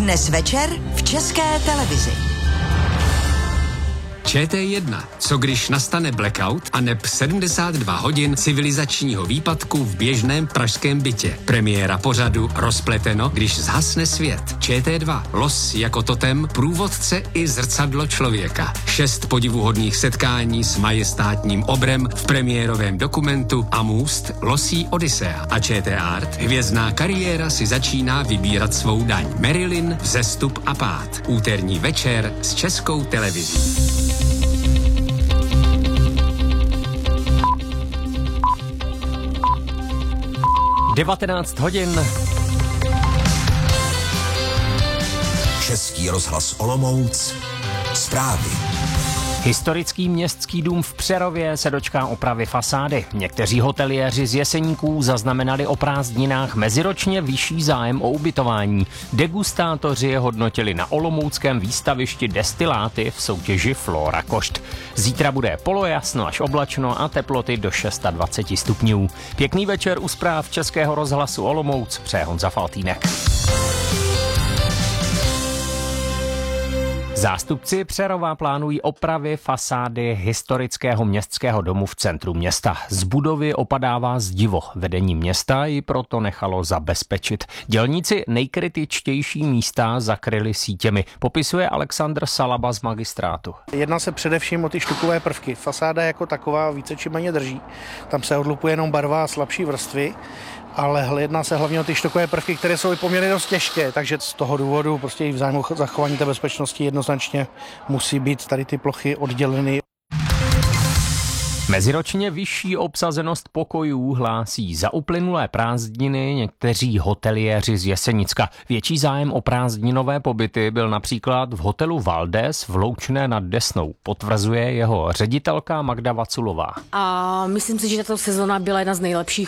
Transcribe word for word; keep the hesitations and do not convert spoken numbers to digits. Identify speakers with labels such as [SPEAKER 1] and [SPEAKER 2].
[SPEAKER 1] Dnes večer v České televizi.
[SPEAKER 2] Č T jedna. Co když nastane blackout a neb sedmdesát dva hodin civilizačního výpadku v běžném pražském bytě. Premiéra pořadu Rozpleteno, když zhasne svět. Č T dva. Los jako totem, průvodce i zrcadlo člověka. Šest podivuhodných setkání s majestátním obrem v premiérovém dokumentu Amust Losí Odisea. A Č T Art. Hvězdná kariéra si začíná vybírat svou daň. Marilyn, vzestup a pád. Úterní večer s Českou televizí.
[SPEAKER 3] devatenáct hodin.
[SPEAKER 4] Český rozhlas Olomouc. Zprávy.
[SPEAKER 3] Historický městský dům v Přerově se dočká opravy fasády. Někteří hoteliéři z Jeseníků zaznamenali o prázdninách meziročně vyšší zájem o ubytování. Degustátoři je hodnotili na olomouckém výstavišti Destiláty v soutěži Flora Košt. Zítra bude polojasno až oblačno a teploty do dvacet šest stupňů. Pěkný večer u zpráv Českého rozhlasu Olomouc přeje Honza Faltýnek. Zástupci Přerova plánují opravy fasády historického městského domu v centru města. Z budovy opadává zdivo. Vedení města ji proto nechalo zabezpečit. Dělníci nejkritičtější místa zakryli sítěmi, popisuje Alexandr Salaba z magistrátu.
[SPEAKER 5] Jedná se především o ty štukové prvky. Fasáda jako taková více či méně drží. Tam se odlupuje jenom barva a slabší vrstvy. Ale jedná se hlavně o ty štokové prvky, které jsou i poměrně dost těžké, takže z toho důvodu prostě i v zájmu zachování té bezpečnosti jednoznačně musí být tady ty plochy odděleny.
[SPEAKER 3] Meziročně vyšší obsazenost pokojů hlásí za uplynulé prázdniny někteří hoteliéři z Jesenicka. Větší zájem o prázdninové pobyty byl například v hotelu Valdes v Loučné nad Desnou, potvrzuje jeho ředitelka Magda Vaculová.
[SPEAKER 6] A myslím si, že tato sezona byla jedna z nejlepších